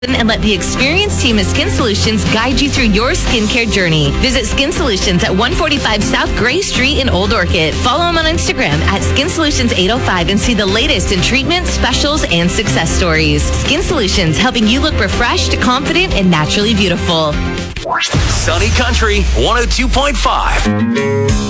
and let the experienced team at Skin Solutions guide you through your skincare journey. Visit Skin Solutions at 145 South Gray Street in Old Orchid. Follow them on Instagram at Skin Solutions 805 and see the latest in treatments, specials, and success stories. Skin Solutions, helping you look refreshed, confident, and naturally beautiful. Sunny Country 102.5.